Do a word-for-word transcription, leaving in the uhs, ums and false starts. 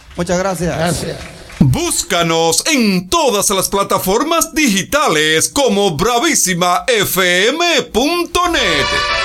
Muchas gracias. Gracias. Búscanos en todas las plataformas digitales como bravísima f m punto net.